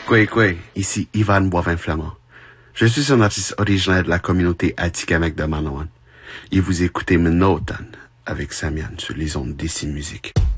Quoi, ici Ivan Boivin-Flamand. Je suis un artiste originaire de la communauté Atikamekw de Manawan. Et vous écoutez Minotan avec Samian sur les ondes d'Ici Musique.